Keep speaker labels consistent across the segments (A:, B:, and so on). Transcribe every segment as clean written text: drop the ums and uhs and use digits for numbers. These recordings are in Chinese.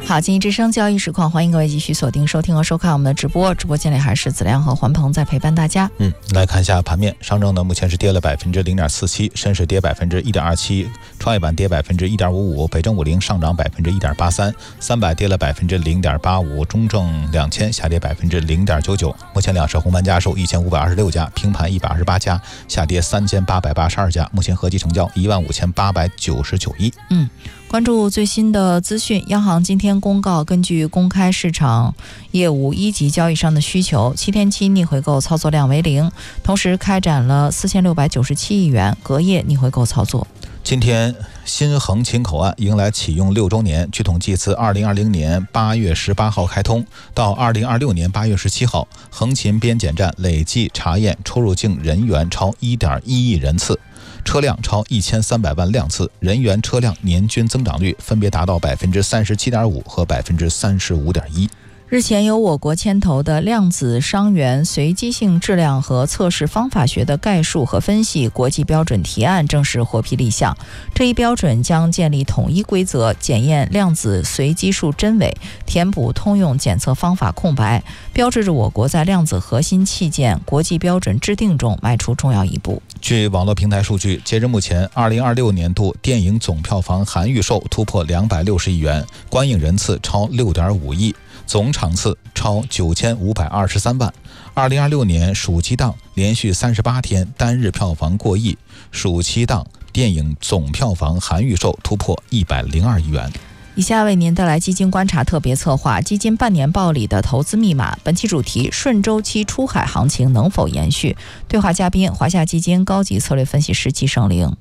A: 好，经济之声交易实况，欢迎各位继续锁定收听和收看我们的直播。直播间里还是子亮和环鹏在陪伴大家。
B: 来看一下盘面，上证呢目前是跌了0.47%，深市跌1.27%，创业板跌1.55%，北证50上涨1.83%，三百跌了0.85%，中证2000下跌0.99%。目前两市红盘家数1526家，平盘128家，下跌3882家，目前合计成交15899亿。
A: 关注最新的资讯，央行今天公告，根据公开市场业务一级交易商的需求，7天期逆回购操作量为0，同时开展了4697亿元隔夜逆回购操作。
B: 今天新横琴口岸迎来启用6周年，据统计自2020年8月18号开通到2026年8月17号，横琴边检站累计查验出入境人员超1.1亿人次，车辆超1300万辆次，人员车辆年均增长率分别达到37.5%和35.1%。
A: 日前由我国牵头的量子伤员随机性质量和测试方法学的概述和分析国际标准提案正式获批立项。这一标准将建立统一规则，检验量子随机数真伪，填补通用检测方法空白，标志着我国在量子核心器件国际标准制定中迈出重要一步。
B: 据网络平台数据，截至目前2026年度电影总票房含预售突破260亿元，观影人次超6.5亿，总场次超9523万。2026年暑期档连续38天单日票房过亿，暑期档电影总票房含预售突破102亿元。
A: 以下为您带来基金观察特别策划，基金半年报里的投资密码。本期主题：顺周期出海行情能否延续？对话嘉宾：华夏基金高级策略分析师季胜玲。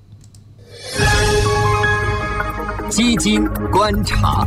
C: 基金观察。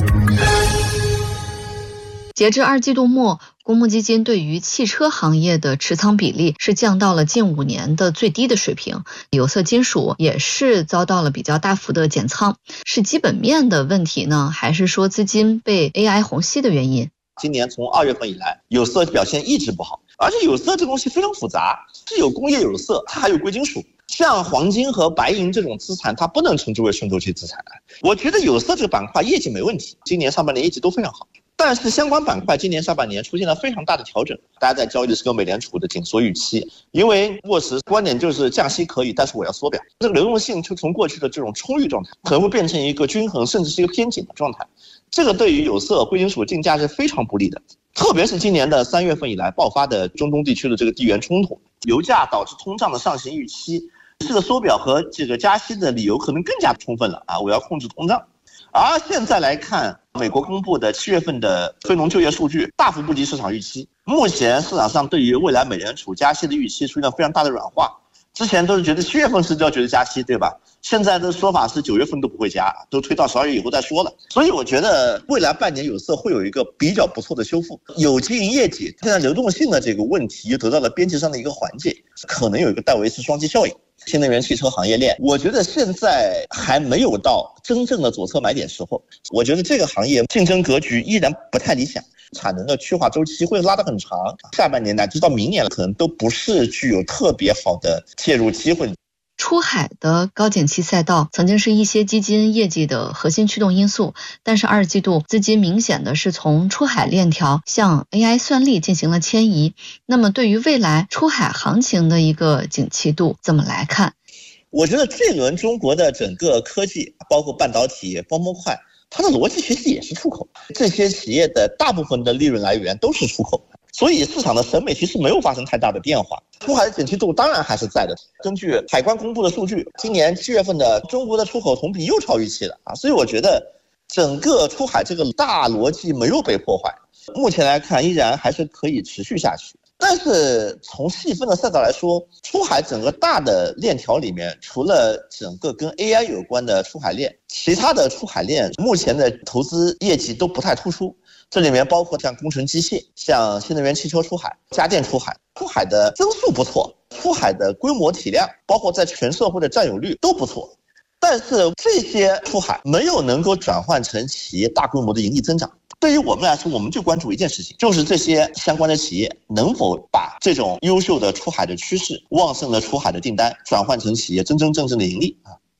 D: 截至2季度末，公募基金对于汽车行业的持仓比例是降到了近5年的最低的水平，有色金属也是遭到了比较大幅的减仓。是基本面的问题呢，还是说资金被 AI 虹吸的原因？
E: 今年从2月份以来，有色表现一直不好，而且有色这东西非常复杂，是有工业有色，它还有贵金属。像黄金和白银这种资产，它不能称之为顺周期资产。我觉得有色这个板块业绩没问题，今年上半年业绩都非常好。但是相关板块今年上半年出现了非常大的调整，大家在交易的是个美联储的紧缩预期，因为沃什观点就是降息可以，但是我要缩表，这个流动性就从过去的这种充裕状态可能会变成一个均衡甚至是一个偏紧的状态，这个对于有色贵金属竞价是非常不利的。特别是今年的3月份以来爆发的中东地区的这个地缘冲突，油价导致通胀的上行预期，这个缩表和这个加息的理由可能更加充分了啊！我要控制通胀。而现在来看，美国公布的7月份的非农就业数据大幅不及市场预期，目前市场上对于未来美联储加息的预期出现了非常大的软化。之前都是觉得7月份是就要觉得加息，对吧？现在的说法是9月份都不会加，都推到12月以后再说了。所以我觉得未来半年有色会有一个比较不错的修复，有经营业绩，现在流动性的这个问题又得到了边际上的一个缓解，可能有一个戴维斯双击效应。新能源汽车行业链，我觉得现在还没有到真正的左侧买点时候，我觉得这个行业竞争格局依然不太理想，产能的去化周期会拉得很长，下半年乃至到明年可能都不是具有特别好的介入机会。
D: 出海的高景气赛道曾经是一些基金业绩的核心驱动因素，但是2季度资金明显的是从出海链条向 AI 算力进行了迁移。那么对于未来出海行情的一个景气度怎么来看？
E: 我觉得这轮中国的整个科技，包括半导体、光模块，它的逻辑其实也是出口，这些企业的大部分的利润来源都是出口，所以市场的审美其实没有发生太大的变化。出海的景气度当然还是在的，根据海关公布的数据，今年7月份的中国的出口同比又超预期了啊，所以我觉得整个出海这个大逻辑没有被破坏，目前来看依然还是可以持续下去。但是从细分的赛道来说，出海整个大的链条里面，除了整个跟 AI 有关的出海链，其他的出海链目前的投资业绩都不太突出。这里面包括像工程机械、像新能源汽车出海、家电出海，出海的增速不错，出海的规模体量，包括在全社会的占有率都不错。但是这些出海没有能够转换成企业大规模的盈利增长。对于我们来说，我们就关注一件事情，就是这些相关的企业能否把这种优秀的出海的趋势、旺盛的出海的订单转换成企业真真正正的盈利啊。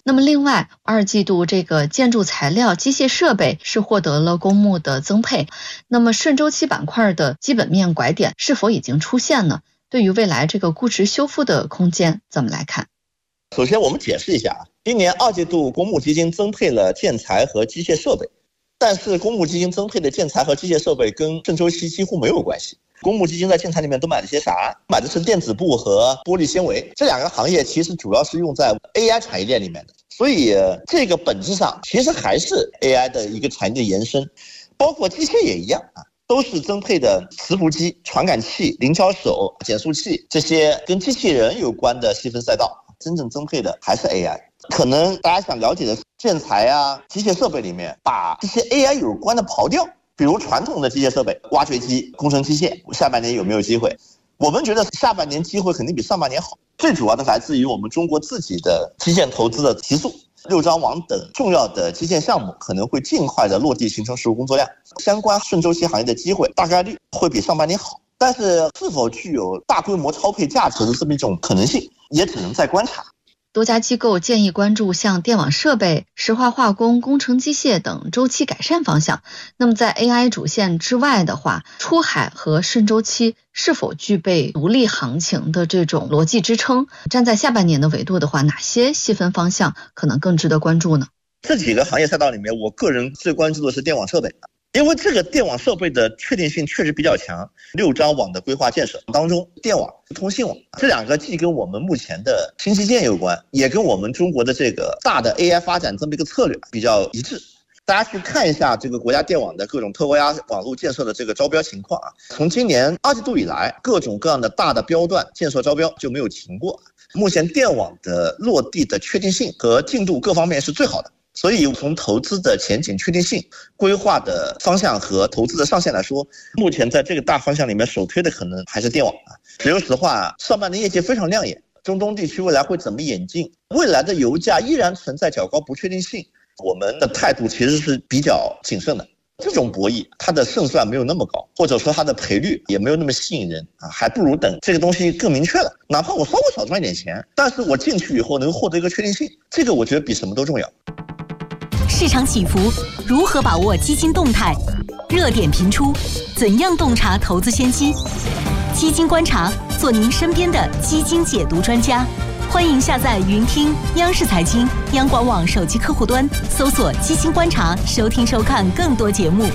D: 那么另外，2季度这个建筑材料、机械设备是获得了公募的增配。那么顺周期板块的基本面拐点是否已经出现呢？对于未来这个估值修复的空间怎么来看？
E: 首先我们解释一下，今年2季度公募基金增配了建材和机械设备，但是公募基金增配的建材和机械设备跟顺周期几乎没有关系。公募基金在建材里面都买了些啥？买的是电子布和玻璃纤维，这2个行业其实主要是用在 AI 产业链里面的，所以这个本质上其实还是 AI 的一个产业的延伸，包括机械也一样啊，都是增配的磁浮机、传感器、零胶手、减速器这些跟机器人有关的细分赛道，真正增配的还是 AI。可能大家想了解的建材啊、机械设备里面，把这些 AI 有关的刨掉。比如传统的机械设备，挖掘机、工程机械，下半年有没有机会？我们觉得下半年机会肯定比上半年好。最主要的来自于我们中国自己的基建投资的提速，6张网等重要的基建项目可能会尽快的落地形成实务工作量。相关顺周期行业的机会大概率会比上半年好，但是是否具有大规模超配价值的这么一种可能性，也只能再观察。
D: 多家机构建议关注像电网设备、石化化工、工程机械等周期改善方向。那么在 AI 主线之外的话，出海和顺周期是否具备独立行情的这种逻辑支撑？站在下半年的维度的话，哪些细分方向可能更值得关注呢？
E: 这几个行业赛道里面，我个人最关注的是电网设备。因为这个电网设备的确定性确实比较强，6张网的规划建设当中，电网、通信网这2个既跟我们目前的新基建有关，也跟我们中国的这个大的 AI 发展这么一个策略比较一致。大家去看一下这个国家电网的各种特高压网络建设的这个招标情况啊，从今年2季度以来，各种各样的大的标段建设招标就没有停过。目前电网的落地的确定性和进度各方面是最好的。所以从投资的前景确定性、规划的方向和投资的上限来说，目前在这个大方向里面首推的可能还是电网啊。说实话，上半年业绩非常亮眼，中东地区未来会怎么演进？未来的油价依然存在较高不确定性，我们的态度其实是比较谨慎的。这种博弈它的胜算没有那么高，或者说它的赔率也没有那么吸引人啊，还不如等这个东西更明确了，哪怕我稍微少赚一点钱，但是我进去以后能获得一个确定性，这个我觉得比什么都重要。
F: 市场起伏，如何把握基金动态？热点频出，怎样洞察投资先机？基金观察，做您身边的基金解读专家。欢迎下载云听央视财经、央广网手机客户端，搜索“基金观察”，收听收看更多节目。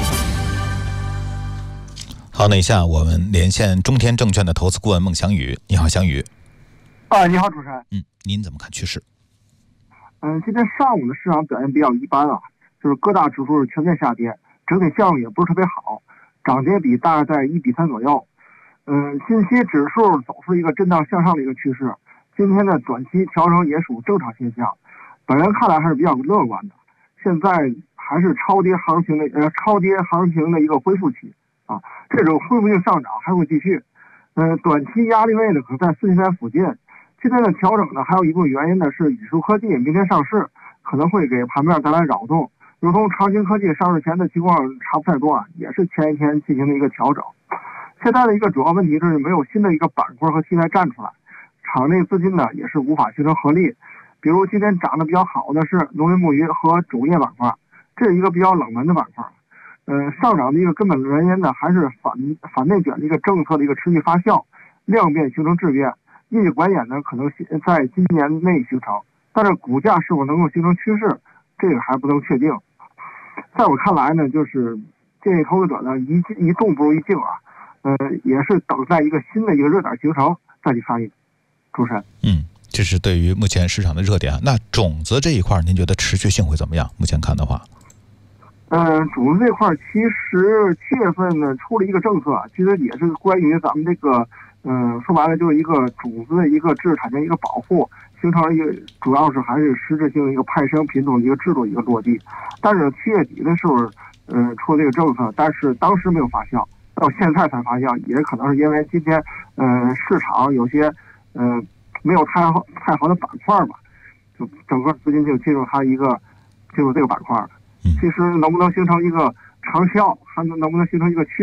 B: 好，那以下我们连线中天证券的投资顾问孟祥宇。你好，祥宇。
G: 你好，主持人。
B: 您怎么看趋势？
G: 今天上午的市场表现比较一般啊，就是各大指数是全面下跌，整体效应也不是特别好，涨跌比大概在1:3左右。近期指数走出一个震荡向上的一个趋势，今天的短期调整也属正常现象，本人看来还是比较乐观的。现在还是超跌行情的一个恢复期啊，这种恢复性上涨还会继续。短期压力位呢可能在4000附近。今天的调整呢，还有一部分原因呢是宇树科技明天上市，可能会给盘面带来扰动。如同长兴科技上市前的情况差不太多啊，也是前一天进行的一个调整。现在的一个主要问题就是没有新的一个板块和题材站出来，场内资金呢也是无法形成合力。比如今天涨得比较好的是农林牧渔和种业板块，这是一个比较冷门的板块。上涨的一个根本原因呢，还是反内卷的一个政策的一个持续发酵，量变形成质变。业绩拐点呢，可能在今年内形成，但是股价是否能够形成趋势，这个还不能确定。在我看来呢，就是建议投资者呢一动不如一静啊，也是等待一个新的一个热点形成再去参与。主持人，
B: 这是对于目前市场的热点啊。那种子这一块，您觉得持续性会怎么样？目前看的话，
G: 种子这块其实7月份呢出了一个政策，其实也是关于咱们这个。说白了就是一个种子的一个知识产权一个保护，形成了一个主要是还是实质性的一个派生品种的一个制度一个落地。但是7月底的时候，出了这个政策，但是当时没有发酵，到现在才发酵，也可能是因为今天市场有些没有太好的板块吧，就整个资金就进入这个板块了。其实能不能形成一个长效，还能不能形成一个趋